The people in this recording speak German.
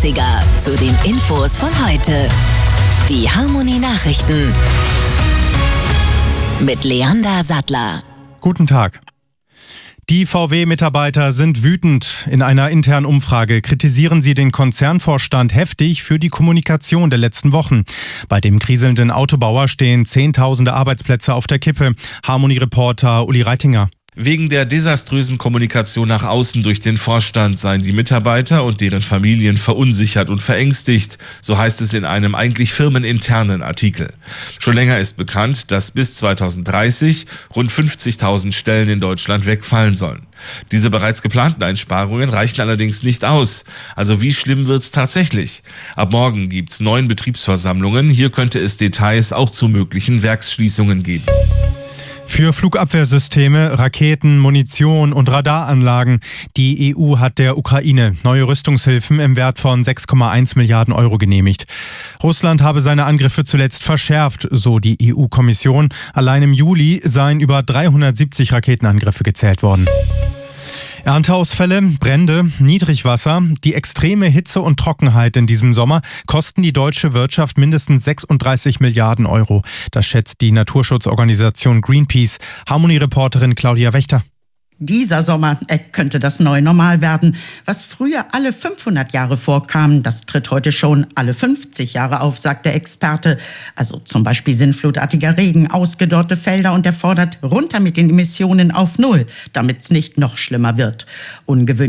Aufreger zu den Infos von heute. Die Harmony Nachrichten mit Leander Sattler. Guten Tag. Die VW-Mitarbeiter sind wütend. In einer internen Umfrage kritisieren sie den Konzernvorstand heftig für die Kommunikation der letzten Wochen. Bei dem kriselnden Autobauer stehen Zehntausende Arbeitsplätze auf der Kippe. Harmony-Reporter Uli Reitinger. Wegen der desaströsen Kommunikation nach außen durch den Vorstand seien die Mitarbeiter und deren Familien verunsichert und verängstigt, so heißt es in einem eigentlich firmeninternen Artikel. Schon länger ist bekannt, dass bis 2030 rund 50.000 Stellen in Deutschland wegfallen sollen. Diese bereits geplanten Einsparungen reichen allerdings nicht aus. Also wie schlimm wird's tatsächlich? Ab morgen gibt's 9 Betriebsversammlungen. Hier könnte es Details auch zu möglichen Werksschließungen geben. Für Flugabwehrsysteme, Raketen, Munition und Radaranlagen. Die EU hat der Ukraine neue Rüstungshilfen im Wert von 6,1 Milliarden Euro genehmigt. Russland habe seine Angriffe zuletzt verschärft, so die EU-Kommission. Allein im Juli seien über 370 Raketenangriffe gezählt worden. Ernteausfälle, Brände, Niedrigwasser, die extreme Hitze und Trockenheit in diesem Sommer kosten die deutsche Wirtschaft mindestens 36 Milliarden Euro. Das schätzt die Naturschutzorganisation Greenpeace. Harmony-Reporterin Claudia Wächter. Dieser Sommer könnte das neue Normal werden. Was früher alle 500 Jahre vorkam, das tritt heute schon alle 50 Jahre auf, sagt der Experte. Also zum Beispiel sinnflutartiger Regen, ausgedörrte Felder, und er fordert runter mit den Emissionen auf Null, damit es nicht noch schlimmer wird. Ungewöhnlich